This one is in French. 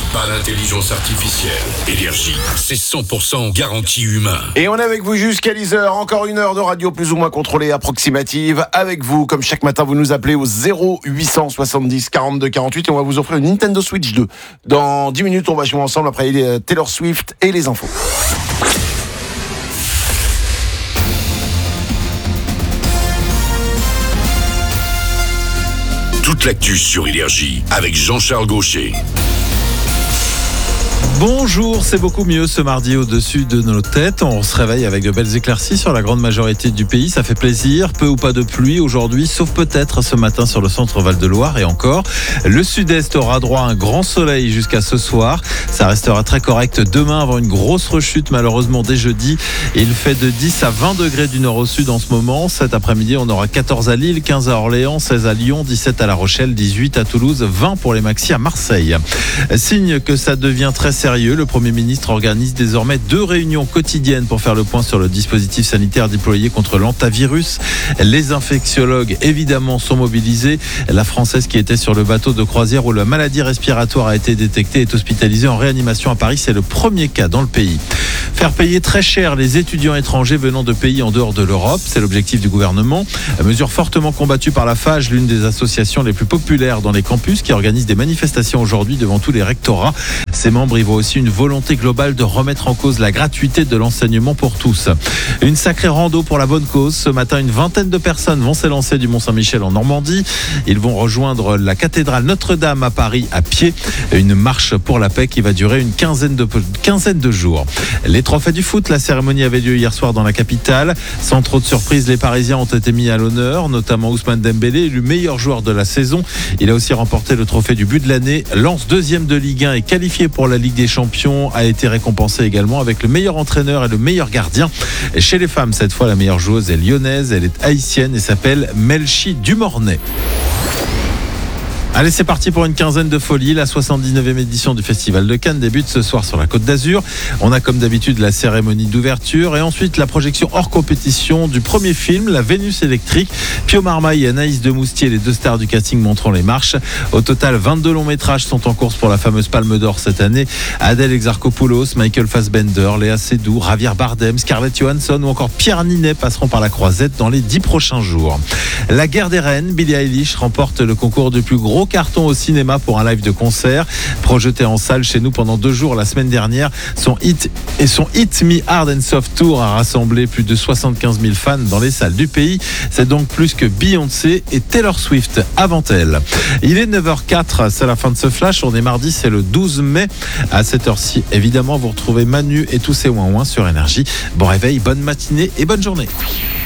pas d'intelligence artificielle. Énergie, c'est 100% garantie humain. Et on est avec vous jusqu'à 10h. Encore une heure de radio plus ou moins contrôlée, approximative. Avec vous, comme chaque matin, vous nous appelez au 0870 42 48 et on va vous offrir une Nintendo Switch 2. Dans 10 minutes, on va jouer ensemble après Taylor Swift et les infos. Toute l'actu sur Énergie avec Jean-Charles Gaucher. Bonjour, c'est beaucoup mieux ce mardi au-dessus de nos têtes. On se réveille avec de belles éclaircies sur la grande majorité du pays. Ça fait plaisir, peu ou pas de pluie aujourd'hui, sauf peut-être ce matin sur le centre Val-de-Loire et encore. Le sud-est aura droit à un grand soleil jusqu'à ce soir. Ça restera très correct demain avant une grosse rechute malheureusement dès jeudi. Il fait de 10 à 20 degrés du nord au sud en ce moment. Cet après-midi, on aura 14 à Lille, 15 à Orléans, 16 à Lyon, 17 à La Rochelle, 18 à Toulouse, 20 pour les maxis à Marseille. Signe que ça devient très sérieux. Le Premier ministre organise désormais 2 réunions quotidiennes pour faire le point sur le dispositif sanitaire déployé contre l'hantavirus. Les infectiologues, évidemment, sont mobilisés. La Française qui était sur le bateau de croisière où la maladie respiratoire a été détectée est hospitalisée en réanimation à Paris. C'est le premier cas dans le pays. Faire payer très cher les étudiants étrangers venant de pays en dehors de l'Europe, c'est l'objectif du gouvernement. Mesure fortement combattue par la FAGE, l'une des associations les plus populaires dans les campus, qui organise des manifestations aujourd'hui devant tous les rectorats. Ses membres y voient aussi une volonté globale de remettre en cause la gratuité de l'enseignement pour tous. Une sacrée rando pour la bonne cause. Ce matin, une vingtaine de personnes vont s'élancer du Mont-Saint-Michel en Normandie. Ils vont rejoindre la cathédrale Notre-Dame à Paris à pied. Une marche pour la paix qui va durer une quinzaine de jours. Les trophées du foot, la cérémonie avait lieu hier soir dans la capitale. Sans trop de surprise, les Parisiens ont été mis à l'honneur, notamment Ousmane Dembélé, élu meilleur joueur de la saison. Il a aussi remporté le trophée du but de l'année. Lens, deuxième de Ligue 1 et qualifié pour la Ligue des Champions, a été récompensé également avec le meilleur entraîneur et le meilleur gardien. Et chez les femmes, cette fois, la meilleure joueuse est lyonnaise. Elle est haïtienne et s'appelle Melchi Dumornay. Allez, c'est parti pour une quinzaine de folies. La 79e édition du Festival de Cannes débute ce soir sur la Côte d'Azur. On a comme d'habitude la cérémonie d'ouverture et ensuite la projection hors compétition du premier film, La Vénus électrique. Pio Marmaille et Anaïs Demoustier, les 2 stars du casting, monteront les marches. Au total, 22 longs métrages sont en course pour la fameuse Palme d'Or cette année. Adèle Exarchopoulos, Michael Fassbender, Léa Seydoux, Javier Bardem, Scarlett Johansson ou encore Pierre Ninet passeront par la croisette dans les 10 prochains jours. La guerre des reines, Billie Eilish remporte le concours du plus gros carton au cinéma pour un live de concert. Projeté en salle chez nous pendant 2 jours la semaine dernière, son Hit Me Hard and Soft Tour a rassemblé plus de 75 000 fans dans les salles du pays. C'est donc plus que Beyoncé et Taylor Swift avant elle. Il est 9h04, c'est la fin de ce flash. On est mardi, c'est le 12 mai. À cette heure-ci, évidemment, vous retrouvez Manu et tous ses ouin-ouin sur Énergie. Bon réveil, bonne matinée et bonne journée.